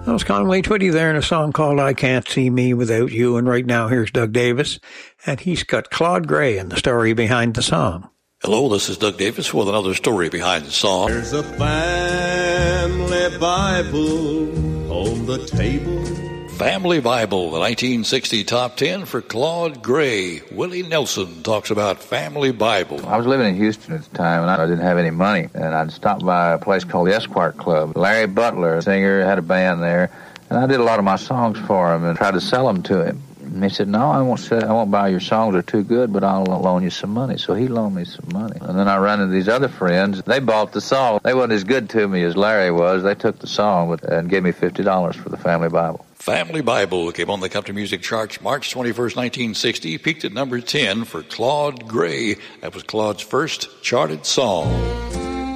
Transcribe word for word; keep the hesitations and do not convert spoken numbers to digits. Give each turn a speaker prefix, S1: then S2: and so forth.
S1: That was Conway Twitty there in a song called I Can't See Me Without You. And right now, here's Doug Davis, and he's got Claude Gray and the story behind the song.
S2: Hello, this is Doug Davis with another story behind the song.
S3: There's a family Bible on the table.
S2: Family Bible, the nineteen sixty top ten for Claude Gray. Willie Nelson talks about Family Bible.
S4: I was living in Houston at the time, and I didn't have any money. And I'd stopped by a place called the Esquire Club. Larry Butler, singer, had a band there. And I did a lot of my songs for him and tried to sell them to him. And he said, no, I won't sell, I won't buy your songs. They're too good, but I'll loan you some money. So he loaned me some money. And then I ran into these other friends. They bought the song. They weren't as good to me as Larry was. They took the song and gave me fifty dollars for the Family Bible.
S2: Family Bible came on the country music charts March twenty-first, nineteen sixty, peaked at number ten for Claude Gray. That was Claude's first charted song.